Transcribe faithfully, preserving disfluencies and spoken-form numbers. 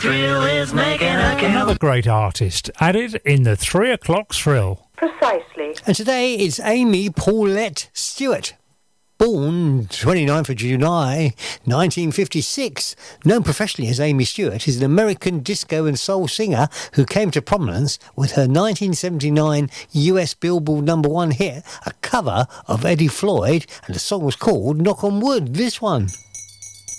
Thrill is making a kill. Another great artist added in the three o'clock thrill. Precisely. And today is Amy Paulette Stewart. Born twenty-ninth of July nineteen fifty-six, known professionally as Amy Stewart, is an American disco and soul singer who came to prominence with her nineteen seventy-nine U S Billboard number one hit, a cover of Eddie Floyd, and the song was called Knock on Wood, this one.